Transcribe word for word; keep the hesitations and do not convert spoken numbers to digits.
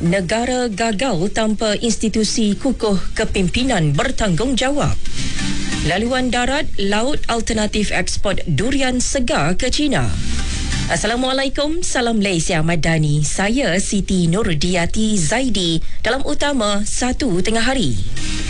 Negara gagal tanpa institusi kukuh kepimpinan bertanggungjawab. Laluan darat, laut alternatif ekspor durian segar ke China. Assalamualaikum, salam Malaysia Madani. Saya Siti Nurdiati Zaidi dalam utama satu tengah hari.